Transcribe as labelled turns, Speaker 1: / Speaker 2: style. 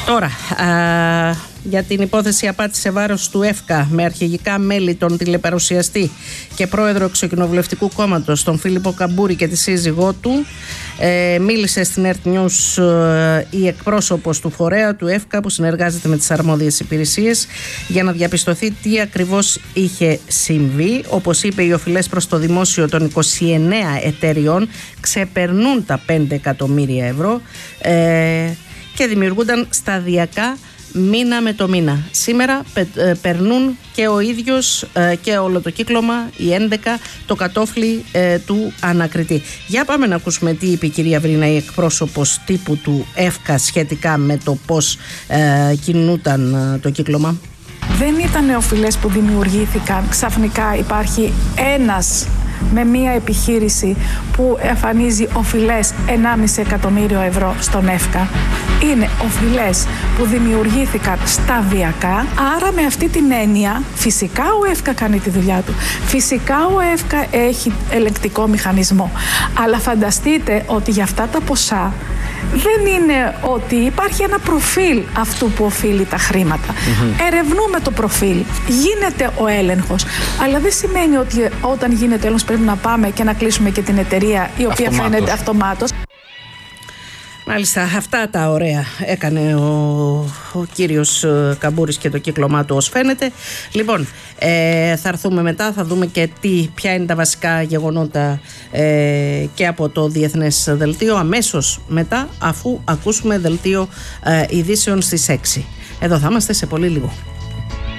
Speaker 1: Τώρα, για την υπόθεση απάτη σε βάρος του ΕΦΚΑ με αρχηγικά μέλη τον τηλεπαρουσιαστή και πρόεδρο εξοκοινοβουλευτικού κόμματος, τον Φίλιππο Καμπούρη και τη σύζυγό του, μίλησε στην Earth News η εκπρόσωπος του φορέα του ΕΦΚΑ που συνεργάζεται με τις αρμόδιες υπηρεσίες για να διαπιστωθεί τι ακριβώς είχε συμβεί. Όπως είπε, οι οφειλές προς το δημόσιο των 29 εταιριών ξεπερνούν τα 5 εκατομμύρια ευρώ και δημιουργούνταν σταδιακά μήνα με το μήνα. Σήμερα περνούν και ο ίδιος και όλο το κύκλωμα, οι 11, το κατόφλι του ανακριτή. Για πάμε να ακούσουμε τι είπε η κυρία Βρίνα, η εκπρόσωπος τύπου του ΕΦΚΑ, σχετικά με το πώς κινούταν το κύκλωμα.
Speaker 2: Δεν ήταν οφειλές που δημιουργήθηκαν. Ξαφνικά υπάρχει ένας με μία επιχείρηση που εμφανίζει οφειλές 1,5 εκατομμύριο ευρώ στον ΕΦΚΑ. Είναι οφειλές που δημιουργήθηκαν σταδιακά, άρα με αυτή την έννοια φυσικά ο ΕΦΚΑ κάνει τη δουλειά του. Φυσικά ο ΕΦΚΑ έχει ελεγκτικό μηχανισμό. Αλλά φανταστείτε ότι για αυτά τα ποσά δεν είναι ότι υπάρχει ένα προφίλ αυτού που οφείλει τα χρήματα. Ερευνούμε το προφίλ, γίνεται ο έλεγχος, αλλά δεν σημαίνει ότι όταν γίνεται έλεγχος πρέπει να πάμε και να κλείσουμε και την εταιρεία η οποία φαίνεται αυτομάτως.
Speaker 1: Μάλιστα, αυτά τα ωραία έκανε ο κύριος Καμπούρης και το κύκλωμά του, ως φαίνεται. Λοιπόν, θα έρθουμε μετά, θα δούμε και ποια είναι τα βασικά γεγονότα και από το Διεθνές Δελτίο αμέσως μετά, αφού ακούσουμε δελτίο ειδήσεων στις 6. Εδώ θα είμαστε σε πολύ λίγο.